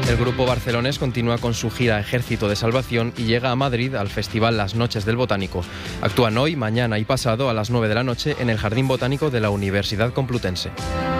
El grupo barcelonés continúa con su gira Ejército de Salvación y llega a Madrid al festival Las Noches del Botánico. Actúan hoy, mañana y pasado a las 9 de la noche en el Jardín Botánico de la Universidad Complutense.